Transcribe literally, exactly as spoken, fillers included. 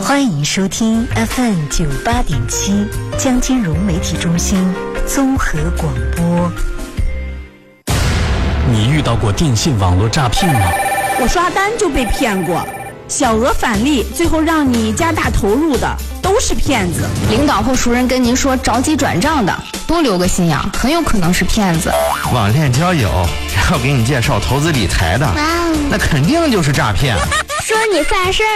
欢迎收听 F M 九八点七江金融媒体中心综合广播。 你遇到过电信网络诈骗吗？ 我刷单就被骗过，小额返利最后让你加大投入的都是骗子。 领导或熟人跟您说着急转账的，多留个心眼，很有可能是骗子。 网恋交友，然后给你介绍投资理财的，那肯定就是诈骗。 说你犯事儿